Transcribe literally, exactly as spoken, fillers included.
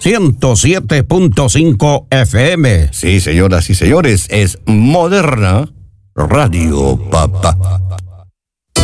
ciento siete punto cinco F M. Sí, señoras y señores, es Moderna Radio, papá.